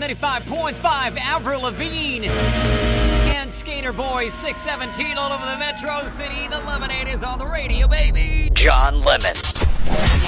95.5, Avril Lavigne and Skater Boys 617 all over the Metro City. The Lemonade is on the radio, baby. John Lemon.